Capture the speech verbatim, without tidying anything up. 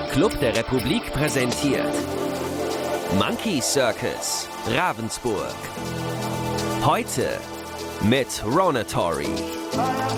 Club der Republik präsentiert Monkey Circus Ravensburg. Heute mit Ronatory.